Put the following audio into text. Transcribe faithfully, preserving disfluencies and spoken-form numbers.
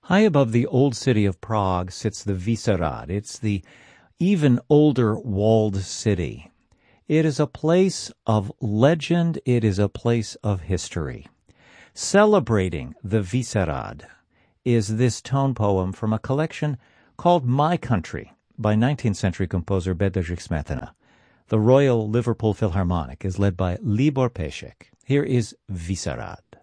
High above the old city of Prague sits the Vyšehrad. It's the even older walled city. It is a place of legend. It is a place of history. Celebrating the Vyšehrad is this tone poem from a collection called My Country by nineteenth century composer Bedřich Smetana. The Royal Liverpool Philharmonic is led by Libor Pešek. Here is Vyšehrad.